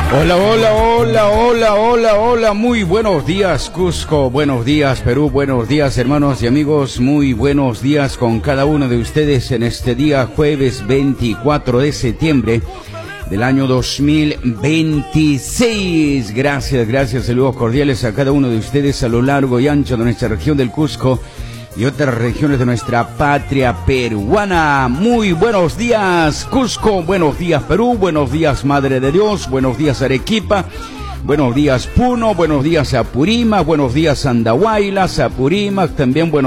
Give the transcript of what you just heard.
Hola, hola, hola, hola, hola, hola, muy buenos días Cusco, buenos días Perú, buenos días hermanos y amigos, muy buenos días con cada uno de ustedes en este día jueves 24 de septiembre del año 2026. Gracias, saludos cordiales a cada uno de ustedes a lo largo y ancho de nuestra región del Cusco y otras regiones de nuestra patria peruana. Muy buenos días Cusco, buenos días Perú, buenos días Madre de Dios, buenos días Arequipa, buenos días Puno, buenos días Apurímac, buenos días Andahuaylas, Apurímac, también buenos